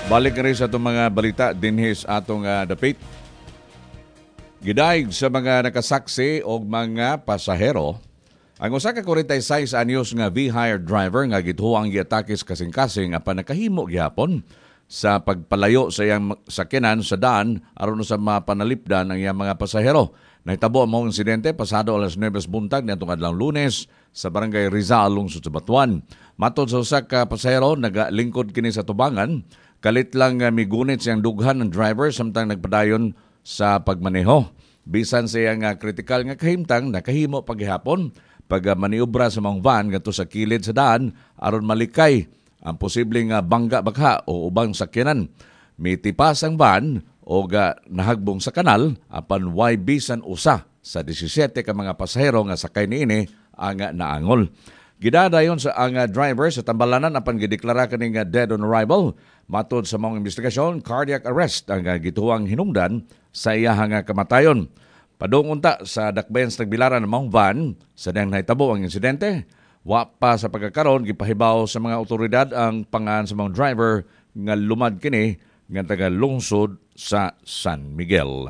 Balik na rin sa itong mga balita dinhis atong dapit. Gidaig sa mga nakasaksi o mga pasahero, ang usa ka 46 anyos nga V-Hire driver nga gituhuang giatake sa kasing-kasing apan nakahimo gihapon sa pagpalayo sa iyang sakyanan sa daan aron sa mapanalipdan ang iyang mga pasahero. Nahitabo ang mga insidente pasado alas 9 buntag niadtong adlawng Lunes sa Barangay Rizal, lungsod sa Batuan. Matod sa usa ka pasahero, nagalingkod kini sa tubangan. Kalit lang migunit siyang dughan ng driver samtang nagpadayon sa pagmaneho. Bisan siya nga kritikal nga kahimtang nakahimo paghihapon pag maniobra sa mga van ngadto sa kilid sa daan aron malikay ang posibleng bangga bagha o ubang sakyanan. Mitipas ang van o nahagbong sa kanal apan way bisan usa sa 17 ka mga pasahero nga sakay niini ang naangol. Gidadayon sa ang driver sa tambalanan apan gideklara kaning dead on arrival. Matod sa mga investigasyon, cardiac arrest ang gituwang hinungdan sa iyahang kamatayon. Padung unta sa dakbayan sa tagbilaran ng mga van sa dang nahitabo ang insidente. Wa pa sa pagkakaroon gipahibaw sa mga otoridad ang pangan sa mga driver nga lumad kini nga taga lungsod sa San Miguel.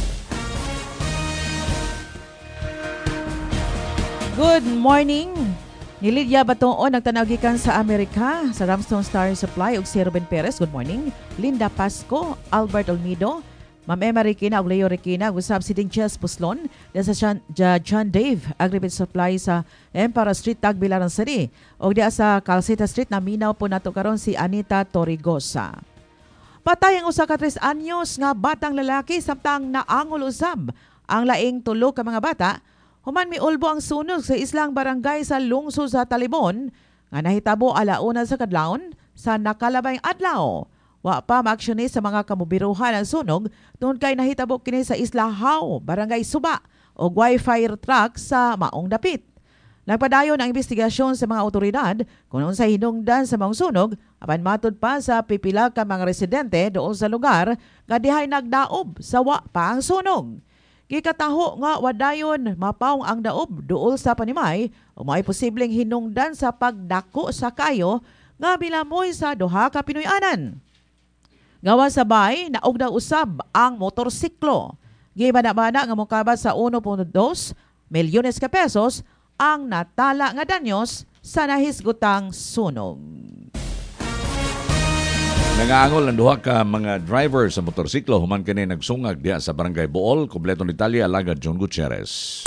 Good morning. Ni Lydia Batoon nagtanagikan sa Amerika sa Ramstone Star Supply ug si Ruben Perez. Good morning. Linda Pasco, Albert Olmido, Ma'am Emma Requina ug Leo Requina, usab si Ding Chess Puslon sa John Dave Agrivet Supply sa Empara Street, Tagbilaran City. Og diya sa Calcita Street naminaw po nato karon si Anita Torrigosa. Patay ang usa ka 3 anyos nga batang lalaki samtang naangol usab ang laing tulo ka mga bata. Human miulbo ang sunog sa islang barangay sa lungsod sa Talibon nga nahitabo alauna sa kadlawon sa nakalabayng adlaw. Wa pa maaksyonis sa mga kamubiruhan ang sunog tungod kay nahitabo kini sa Isla Hao, Barangay Suba o fire truck sa maong dapit. Nagpadayon ang investigasyon sa mga otoridad kung unsay hinungdan sa maong sunog apan matud pa sa pipila ka mga residente doon sa lugar nga dihay nagdaob sa wa pa ang sunog. Gikataho nga wadayon mapaong ang daob duol sa Panimay o may posibleng hinungdan sa pagdako sa kayo nga bilamoy sa duha ka Pinoy-anan. Gawa sa bay, naog daw usab ang motorsiklo. Gibana-bana nga mokabat sa 1.2 milyones ka pesos ang natala nga danyos sa nahisgutang sunog. Nangaangol ang duha ka mga driver sa motorsiklo human kini nagsungag diha sa Barangay Bool, kompleto ni Talia Alagad John Gutierrez.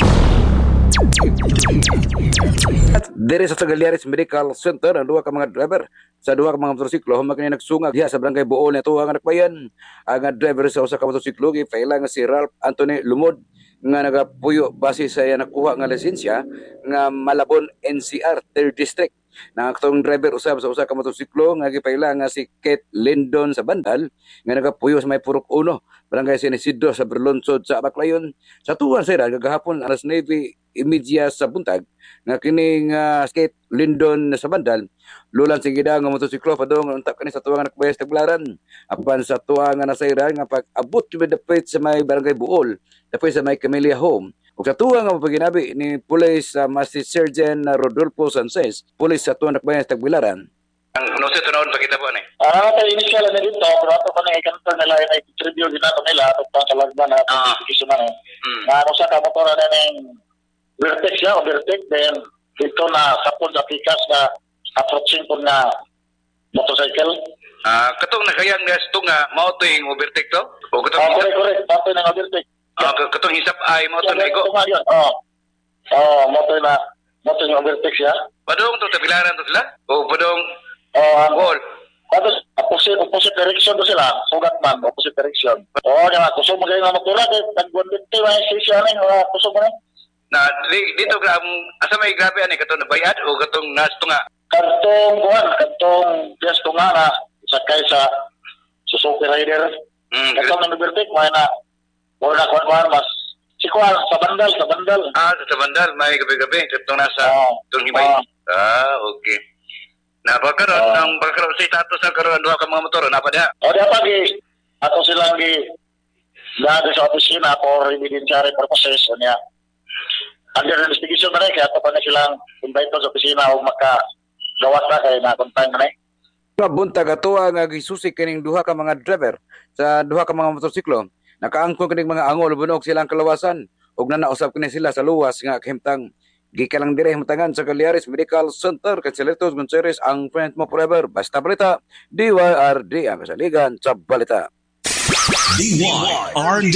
Diri sa Sagaliares Medical Center ang duha ka mga driver sa duha ka mga motorsiklo human kini nagsungag diha sa Barangay Bool na tuwa nga nakbayan. Ang driver sa usa ka motorsiklo gifaila nga si Ralph Anthony Lumod nga nagapuyo base sa iya nakuha nga lisensya nga Malabon NCR 3rd District. Nakatong driver usab sa usa ka motorsiklo nga gipaila nga si Kate Lindon sa Bandal nga nagapuyo sa may Purok 1, Barangay San Isidro sa Berlonsod sa Baclayon. Sa tuwan sa ira gagahapon alas 9:30 sa buntag nga kining Kate Lindon sa Bandal lulan sing gida nga motorsiklo padung unta kani sa tuwa nga nakbayas Tagbilaran. Apan sa tuwa nga nasayran nga pag-abot dapit sa may Barangay Buol, dapit sa may Camellia Home. Ug sa tuwa nga mapaginabi ni Police Master Sergeant Rodolfo Sanchez, Police sa tuwa nakbayan sa Tagbilaran. Ang no sa tunawon pakita po ni. Initial na dito, pero ato pa na i-cancel nila yung i-tribute dito nila at pangkalagban na application na ako sa kamotora na ng Vertex ya, o Vertex, then dito na sapon sa pikas na approaching po na motorcycle. Katong nakayang gasto nga mao to yung overtake to? O katong correct, pato na overtake. Katong hisap ay mao to ligo. Moto yung overtake ya. Padong to Tagbilaran to sila? O padong Bool? Tapos opposite direction to sila, sugat man, opposite direction. Nga kusog mo kayo na motora, nag-150 na yung station kusog mo na. Na dito asa may grabe ani katong nabayad o katong nastunga? Kantong tunga na sakay sa Suzuki Rider. Katong na overtake, may na kuhan mas sikuan sa bandal. Sa bandal, may gabi-gabi katong nasa itong himay. Okay. Napakaroon ng sa status ng karoon duha ka mga motor napadiha. Diha pagi ato silang dahil sa opisina for evidentiary purposes niya. Under investigation na rin, kaya ito pa na silang invite sa opisina o makagawas na kayo na kuntang na rin. Nga buntag atoa nga gisusik kining duha ka mga driver sa duha ka mga motorsiklo. Nakaangkon kining mga angol bunog silang kalawasan ug nanausap kini sila sa luwas nga kahimtang gikan lang dire himutangan sa Galiares Medical Center Canceletos Gonzales ang friend mo forever basta balita DYRD ang kasaligan sa balita. DYRD.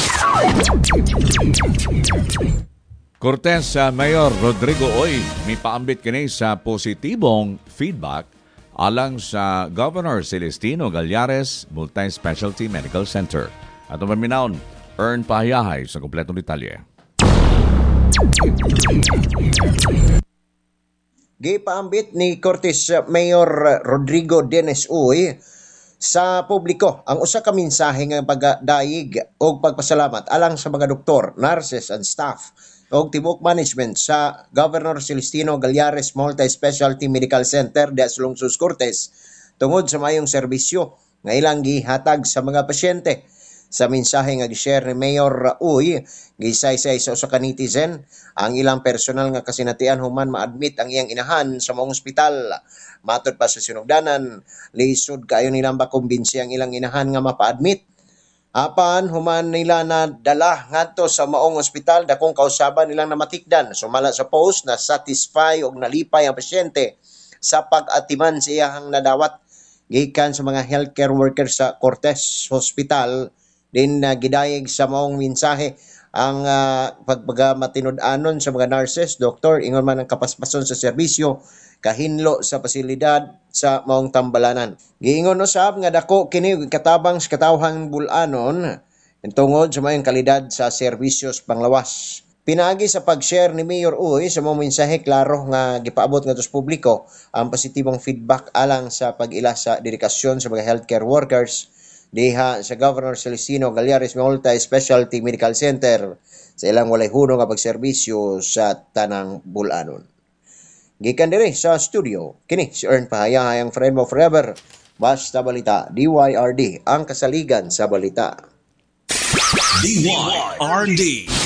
Cortes sa Mayor Rodrigo Oy mipaambit kini sa positibong feedback alang sa Governor Celestino Gallares Multi-Specialty Medical Center. At maminaon, Ern Pahiyahay sa kompletong detalye. Gipaambit ni Cortes Mayor Rodrigo Dennis Uy sa publiko ang usa ka mensahe nga pagdaig o pagpasalamat alang sa mga doktor, nurses and staff o tibuok management sa Governor Celestino Gallares Multi-Specialty Medical Center di sa Lungsod Cortes tungod sa mayong serbisyo nga ilang gihatag sa mga pasyente. Sa mensahe nga gi-share ni Mayor Uy, gisaysay sa usa ka netizen ang ilang personal nga kasinatian human ma-admit ang iyang inahan sa maong ospital. Matod pa sa sinugdanan, lisod kaayo nilang makumbinsi ang ilang inahan nga mapa-admit. Apan human nila na dala ngadto sa maong ospital dakong kausaban nilang namatikdan sumala sa post na satisfy og nalipay ang pasyente sa pag-atiman sa iyang nadawat gikan sa mga healthcare workers sa Cortes Hospital din gidayeg sa maong mensahe ang pagpagmatinud-anon sa mga nurses, doktor, ingon man ang kapaspason sa serbisyo, kahinlo sa pasilidad sa maong tambalanan. Giingon usab nga dako kini katabang sa katawhang bulanon tungod sa mayong kalidad sa serbisyos panglawas. Pinaagi sa pag-share ni Mayor Uy sa mga mensahe klaro nga gipaabot ngadto sa publiko ang positibong feedback alang sa pag-ila sa dedikasyon sa mga healthcare workers diha sa Governor Celestino Gallares Multi-Specialty Medical Center sa ilang walay hunong nga pagserbisyo sa tanang bulanon. Gikan diri sa studio, kini si Ern Pahayahay ang friend mo forever. Basta balita, DYRD ang kasaligan sa balita. DYRD.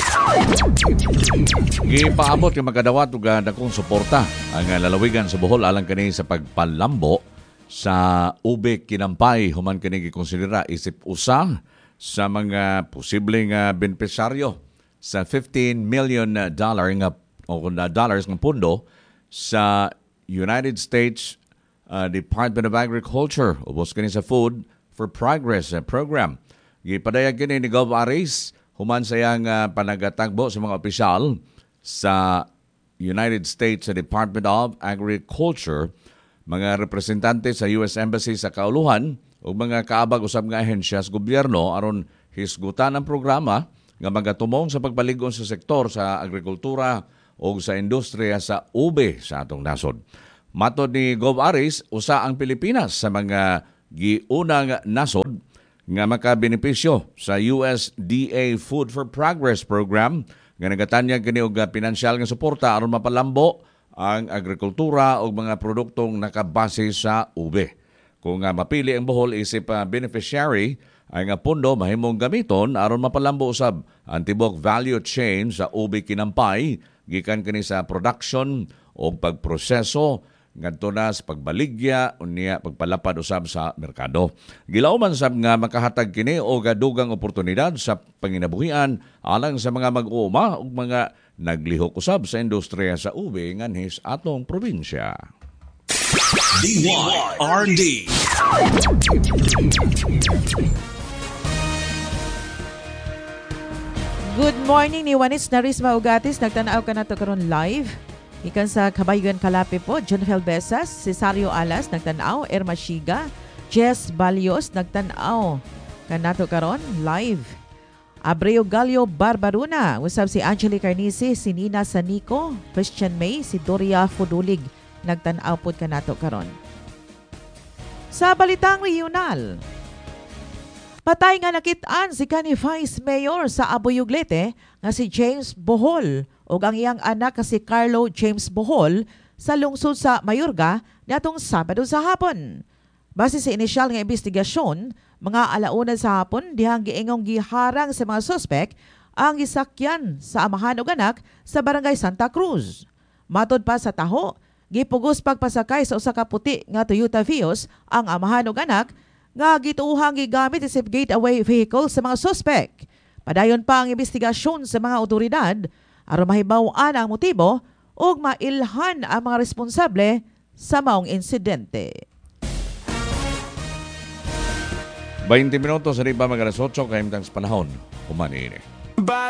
Gipaabot yung magkadawat ug dakong suporta ang lalawigan sa Bohol alang kani sa pagpalambo sa ube kinampay human kini gikonsidera isip usa sa mga posibleng benepisaryo sa $15 million dollars ng pondo sa United States Department of Agriculture ubos kini sa Food for Progress program. Gipadayag kini ni Gov. Aris human sa iyang panagatagbo sa mga opisyal sa United States Department of Agriculture, mga representante sa US Embassy sa kauluhan ug mga kaabag usab nga ahensya sa gobyerno aron hisgutan ang programa nga magatumong sa pagbalig-on sa sektor sa agrikultura o sa industriya sa ube sa atong nasod. Matod ni Gov. Aris, usa ang Pilipinas sa mga giunang nasod nga makabenepisyo sa USDA Food for Progress program nga nagatanyag kini og pinansyal nga suporta aron mapalambo ang agrikultura o mga produktong nakabase sa ube. Kung mapili ang Bohol isip beneficiary, ay nga pundo mahimong gamiton aron mapalambo usab ang tibok value chain sa ube kinampay gikan kini sa production o pagproseso ngadto na sa pagbaligya unya pagpalapad usab sa merkado. Gilauman sab nga makahatag kini og dugang oportunidad sa panginabuhian alang sa mga mag-uuma ug mga naglihok usab sa industriya sa ube nganhis atong probinsya. DYRD. Good morning ni Juanis Narisma Ugatis. Nagtanaw ka na to karon live. Ikan sa Kabayugan Kalapi po, John Helbesas, Cesario Alas, nagtanaw, Erma Shiga, Jess Balios, nagtanaw. Kanato karon live. Abreu Gallo Barbaruna, usab si Angeli Carnisi, si Nina Sanico, Christian May, si Doria Fudulig, nagtanaw po kanato karon. Sa balitang regional, patay nga nakitaan si kanhi Vice Mayor sa Aboyoglete nga si James Bohol ug ang iyang anak nga si Carlo James Bohol sa lungsod sa Mayorga niadtong Sabado sa hapon. Base sa inisyal nga investigasyon, mga alauna sa hapon dihang giingong giharang sa mga suspek ang gisakyan sa amahan ug anak sa Barangay Santa Cruz. Matod pa sa taho, gipugos pagpasakay sa usa ka puti nga Toyota Vios ang amahan ug anak nga gituuhang gigamit isip getaway vehicle sa mga suspect. Padayon pa ang investigasyon sa mga otoridad aron mahibaw-an ang motibo ug mailhan ang mga responsable sa maong insidente. 20 minutos sa riba mga alas 8 kayong panahon. Human ini.